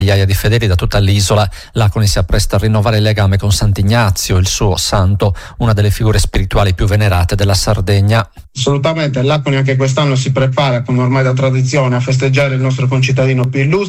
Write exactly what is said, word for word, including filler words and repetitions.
migliaia di fedeli da tutta l'isola. L'Aconi si appresta a rinnovare il legame con Sant'Ignazio, il suo santo, una delle figure spirituali più venerate della Sardegna. Assolutamente, l'Aconi anche quest'anno si prepara, come ormai da tradizione, a festeggiare il nostro concittadino più illustre.